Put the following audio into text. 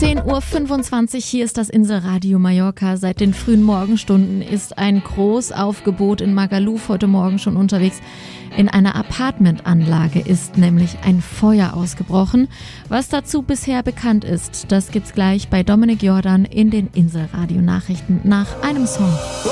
10:25 Uhr, hier ist das Inselradio Mallorca. Seit den frühen Morgenstunden ist ein Großaufgebot in Magaluf heute Morgen schon unterwegs. In einer Apartmentanlage ist nämlich ein Feuer ausgebrochen. Was dazu bisher bekannt ist, das gibt's gleich bei Dominik Jordan in den Inselradio Nachrichten nach einem Song.